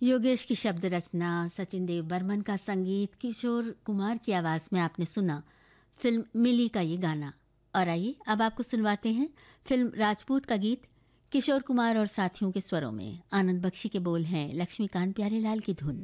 योगेश की शब्द रचना, सचिन देव बर्मन का संगीत, किशोर कुमार की आवाज़ में आपने सुना फिल्म मिली का ये गाना। और आइए अब आपको सुनवाते हैं फिल्म राजपूत का गीत किशोर कुमार और साथियों के स्वरों में। आनंद बख्शी के बोल हैं, लक्ष्मीकांत प्यारेलाल की धुन।